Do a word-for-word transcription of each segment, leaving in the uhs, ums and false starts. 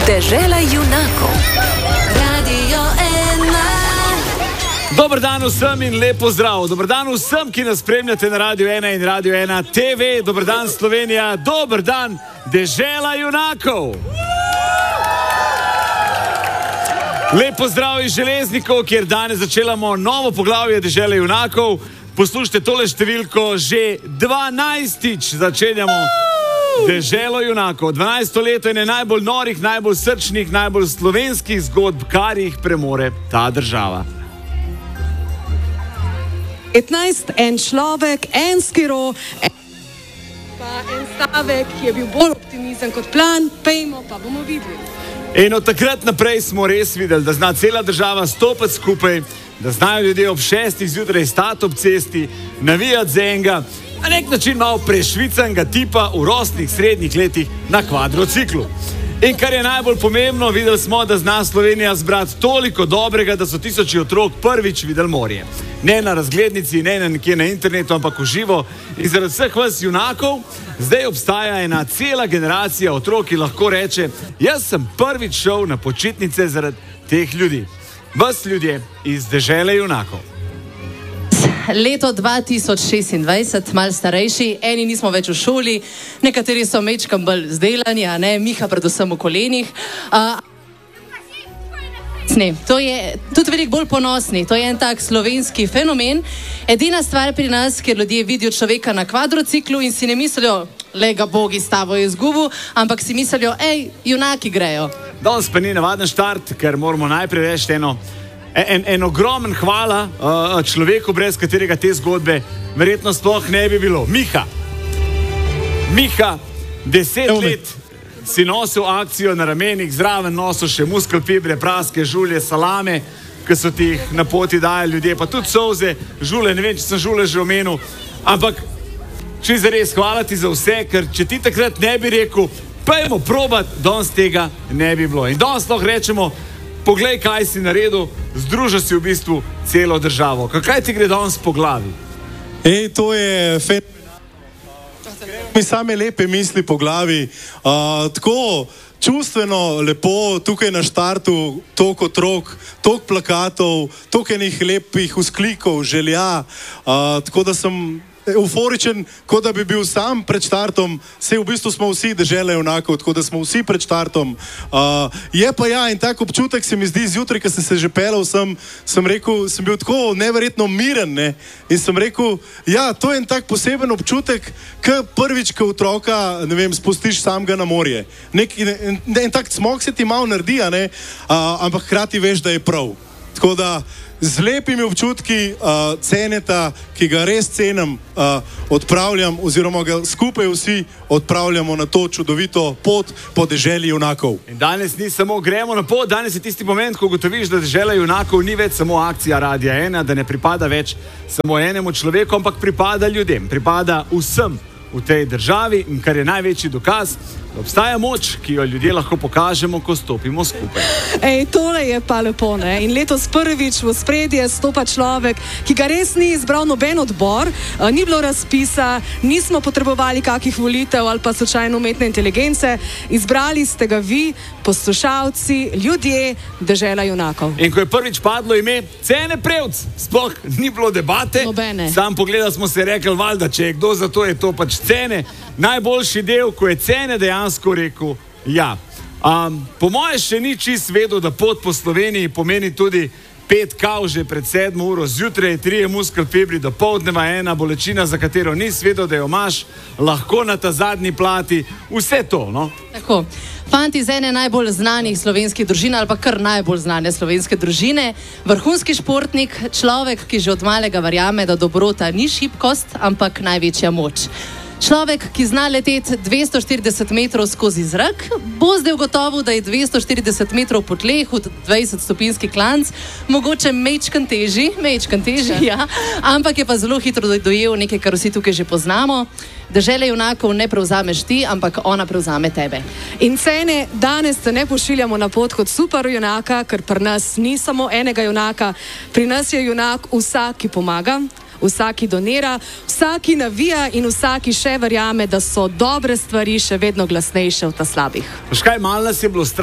Dežela junakov. Radio ena. Dober dan vsem in lep pozdrav. Dober dan vsem, ki nas spremljate na Radio ena in Radio ena T V. Dober dan Slovenija, dober dan Dežela junakov. Lep pozdrav iz Železnikov, kjer danes začelamo novo poglavje Dežele junakov. Poslušajte tole številko, že dvanajstič začenjamo Deželo junakov. dvanajsto leto je najbolj norih, najbolj srčnih, najbolj slovenskih zgodb, kar jih premore ta država. petnajst, en človek, en skiro, en, pa en stavek, ki je bil bolj optimizem kot plan, pejmo, pa bomo videli. In od takrat naprej smo res videli, da zna cela država stopiti skupaj, da znajo ljudje ob šestih zjutraj stati ob cesti, navijati za enega, na nek način malo prešvicanega tipa v rosnih srednjih letih na kvadrociklu. In kar je najbolj pomembno, videli smo, da zna Slovenija zbrati toliko dobrega, da so tisoči otrok prvič videli morje. Ne na razglednici, ne na nekje na internetu, ampak v živo. In zaradi vseh vas junakov, zdaj obstaja ena cela generacija otrok, ki lahko reče, jaz sem prvič šel na počitnice zaradi teh ljudi. Vas ljudje iz Dežele junakov. Leto dva tisoč šestindvajset, malo starejši, eni nismo več v šoli, nekateri so mečkam bolj zdelani, a ne, Miha predvsem v kolenih. Uh, ne, to je tudi veliko bolj ponosni, to je en tak slovenski fenomen. Edina stvar pri nas, kjer ljudje vidijo človeka na kvadrociklu in si ne mislijo, le ga Bogi s tabo je izgubil, ampak si mislijo, ej, junaki grejo. Danes pa ni navaden štart, ker moramo najprej reči eno En, en ogromen hvala uh, človeku, brez katerega te zgodbe verjetno sploh ne bi bilo. Miha. Miha, deset Evo let me. si nosil akcijo na ramenih, zraven nosil še muskel, fibre, praske, žulje, salame, ki so ti jih na poti dajali ljudje, pa tudi solze, žule, ne vem, če sem žule že omenil, ampak če zares hvala ti za vse, ker če ti takrat ne bi rekel, pojmo probat, danes tega ne bi bilo. In danes lahko rečemo, poglej, kaj si naredil, združil si v bistvu celo državo. Kaj ti gre danes po glavi? Ej, to je fenomenalno. Mi same lepe misli po glavi. Uh, tako čustveno lepo, tukaj na štartu, toliko otrok, toliko plakatov, toliko enih lepih vzklikov, želja. Uh, tako da sem euforičen, kot da bi bil sam pred štartom. Sej v bistvu smo vsi Dežele junakov, tako da smo vsi pred štartom. Uh, je pa ja, in tak občutek se mi zdi zjutraj, ko sem se že pelal, sem, sem rekel, sem bil tako neverjetno miren, ne? In sem rekel, ja, to je en tak poseben občutek, k prvič, ko otroka, ne vem, spustiš samega na morje. Nek, en, en tak smog se ti malo naredi, ne? Uh, ampak hkrati veš, da je prav. Tako da z lepimi občutki uh, ceneta, ki ga res cenim, uh, odpravljam oziroma ga skupaj vsi odpravljamo na to čudovito pot po Deželi junakov. In danes ni samo gremo na pot, danes je tisti moment, ko ugotoviš, da Dežela junakov ni več samo akcija Radia ena, da ne pripada več samo enemu človeku, ampak pripada ljudem, pripada vsem v tej državi, in kar je največji dokaz, da obstaja moč, ki jo ljudje lahko pokažemo, ko stopimo skupaj. Ej, tole je pa lepo, ne? In letos prvič v ospredje stopa človek, ki ga res ni izbral noben odbor, uh, ni bilo razpisa, nismo potrebovali kakih volitev ali pa slučajno umetne inteligence, izbrali ste ga vi, poslušalci, ljudje, Dežela junakov. In ko je prvič padlo ime Cene Prevc, sploh ni bilo debate, Nobene. Sam pogleda smo se rekli, valjda, če je kdo za to, je to pač Cene. Najboljši del, ko je Cene dejansko rekel ja. Um, po moje še ni čist vedel, da pot po Sloveniji pomeni tudi pet kav že pred sedmo uro zjutraj, trije muskel fibri do poldneva, ena bolečina, za katero nisi vedel, da jo imaš, lahko na ta zadnji plati, vse to, no? Tako. Fant iz ene najbolj znanih slovenskih družin, ali pa kar najbolj znane slovenske družine, vrhunski športnik, človek, ki že od malega verjame, da dobrota ni šibkost, ampak največja moč. Človek, ki zna leteti dvesto štirideset metrov skozi zrak, bo zdaj ugotovil, da je dvesto štirideset metrov po tleh v dvajset stopinjski klanc, mogoče mečkan teži, mečkan teži, ja, ampak je pa zelo hitro dojel nekaj, kar vsi tukaj že poznamo. Dežele junakov ne prevzameš ti, ampak ona prevzame tebe. In Cene, danes se ne pošiljamo na pot kot super junaka, ker pri nas ni samo enega junaka, pri nas je junak vsak, ki pomaga, vsak, ki donira, vsak, ki navija in vsak, ki še verjame, da so dobre stvari še vedno glasnejše od ta slabih. Veš kaj, malo nas je bilo strah.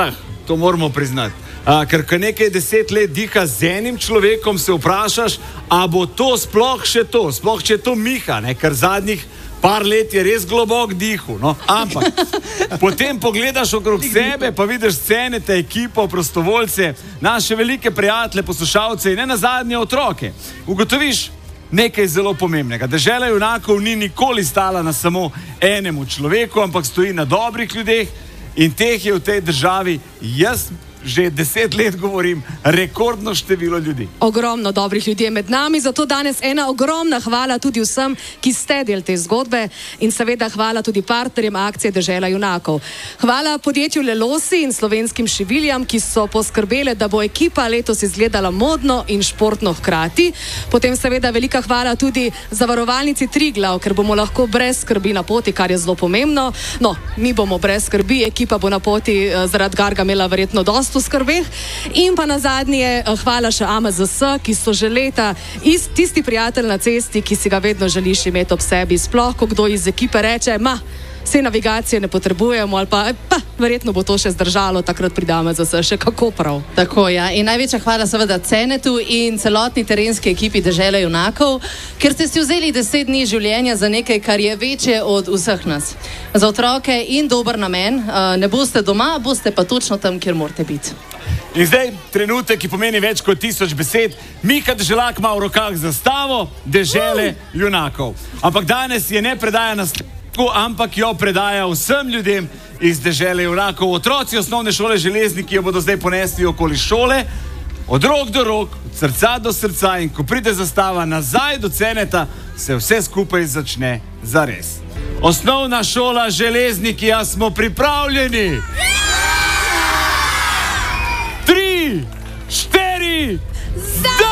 to moramo priznati. A, ker ko nekaj deset let diha z enim človekom, se vprašaš, a bo to sploh še to, sploh če je to Miha, ne? Ker zadnjih par let je res globok dihu, no? Ampak potem pogledaš okrog sebe, pa vidiš scene, te ekipo, prostovoljce, naše velike prijatelje, poslušalce in ne nazadnje otroke. Ugotoviš nekaj zelo pomembnega. Dežela junakov ni nikoli stala na samo enemu človeku, ampak stoji na dobrih ljudeh in teh je v tej državi, jaz že deset let govorim, rekordno število ljudi. Ogromno dobrih ljudi je med nami, zato danes ena ogromna hvala tudi vsem, ki ste del te zgodbe in seveda hvala tudi partnerjem akcije Dežela junakov. Hvala podjetju Lelosi in slovenskim šiviljam, ki so poskrbele, da bo ekipa letos izgledala modno in športno hkrati. Potem seveda velika hvala tudi zavarovalnici Triglav, ker bomo lahko brez skrbi na poti, kar je zelo pomembno. No, mi bomo brez skrbi, ekipa bo na poti zaradi Gargamela verjetno dosti v skrbeh. In pa na zadnje hvala še A M Z S, ki so že leta tisti prijatelj na cesti, ki si ga vedno želiš imeti ob sebi. Sploh, ko kdo iz ekipe reče, ma, vse navigacije ne potrebujemo ali pa, pa verjetno bo to še zdržalo, takrat pride A M Z S še kako prav. Tako, ja. In največja hvala seveda Cenetu in celotni terenski ekipi Dežele junakov, ker ste si vzeli deset dni življenja za nekaj, kar je večje od vseh nas. Za otroke in dober namen. Ne boste doma, boste pa točno tam, kjer morate biti. In zdaj trenutek, ki pomeni več kot tisoč besed. Miha Deželak ima v rokah zastavo Dežele junakov. Ampak danes je ne predaja na stegu, ampak jo predaja vsem ljudem iz Dežele junakov. Otroci osnovne šole Železniki jo bodo zdaj ponesli okoli šole, od rok do rok, od srca do srca, in ko pride zastava nazaj do Ceneta, se vse skupaj začne zares. Osnovna šola Železniki, a smo pripravljeni? Tri, štiri, zdaj!